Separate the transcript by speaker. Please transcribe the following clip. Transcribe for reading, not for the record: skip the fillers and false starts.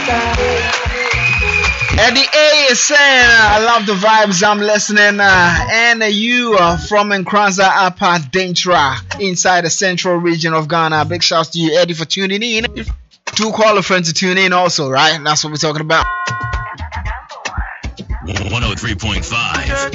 Speaker 1: Eddie A is saying, I love the vibes, I'm listening. And you from Nkranza Upper Dentra inside the central region of Ghana. Big shouts to you, Eddie, for tuning in. Do call a friend to tune in also, right? That's what we're talking about.
Speaker 2: 103.5